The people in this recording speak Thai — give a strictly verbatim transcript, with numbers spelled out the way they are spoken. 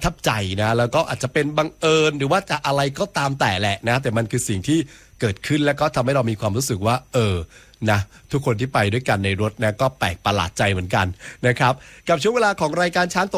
ทับใจนะแล้วก็อาจจะเป็นบังเอิญหรือว่าจะอะไรก็ตามแต่แหละนะแต่มันคือสิ่งที่เกิดขึ้นแล้วก็ทำให้เรามีความรู้สึกว่าเออนะทุกคนที่ไปด้วยกันในรถนะก็แปลกประหลาดใจเหมือนกันนะครับกับช่วงเวลาของรายการช้างตก